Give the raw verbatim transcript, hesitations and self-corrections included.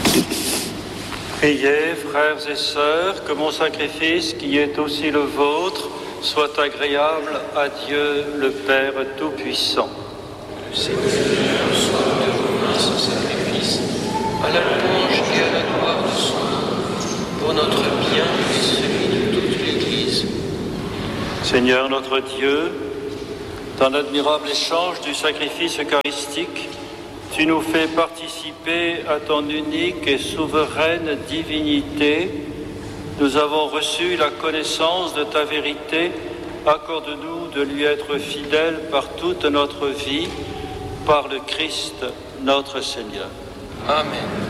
Priez, frères et sœurs, que mon sacrifice, qui est aussi le vôtre, soit agréable à Dieu le Père Tout-Puissant. Le Seigneur reçoive de vos mains ce sacrifice, à la louange et à la gloire de son nom, pour notre bien et celui de toute l'Église. Seigneur notre Dieu, dans l'admirable échange du sacrifice eucharistique, tu nous fais participer à ton unique et souveraine divinité. Nous avons reçu la connaissance de ta vérité. Accorde-nous de lui être fidèles par toute notre vie, par le Christ notre Seigneur. Amen.